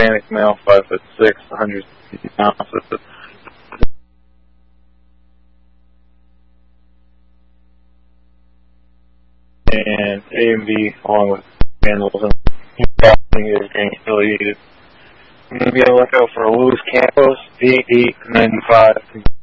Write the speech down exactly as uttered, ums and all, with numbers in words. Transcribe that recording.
Hispanic male, five foot six, one hundred fifty pounds. And A and B, along with vandalism, is being affiliated. I'm going to be on the lookout for Luis Campos, D D ninety-five.